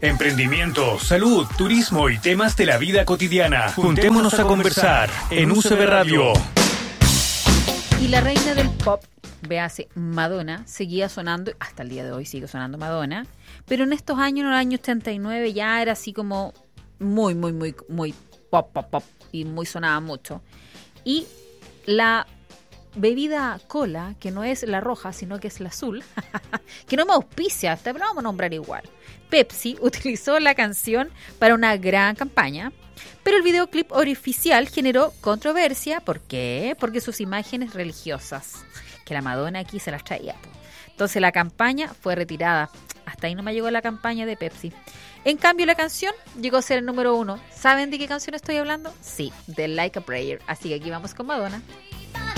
Emprendimiento, salud, turismo y temas de la vida cotidiana. Juntémonos a conversar en UCB Radio. Y la reina del pop, véase Madonna, seguía sonando, hasta el día de hoy sigue sonando Madonna, pero en estos años, en el año 89, ya era así como muy pop, y muy sonaba mucho. Y la bebida cola, que no es la roja, sino que es la azul, que no me auspicia, pero vamos a nombrar igual. Pepsi utilizó la canción para una gran campaña, pero el videoclip oficial generó controversia. ¿Por qué? Porque sus imágenes religiosas, que la Madonna aquí se las traía. Entonces la campaña fue retirada. Hasta ahí no me llegó la campaña de Pepsi. En cambio, la canción llegó a ser el número 1. ¿Saben de qué canción estoy hablando? Sí, de Like a Prayer. Así que aquí vamos con Madonna.